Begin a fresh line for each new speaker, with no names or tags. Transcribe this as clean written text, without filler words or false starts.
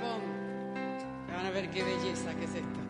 Van a ver qué belleza que es esta.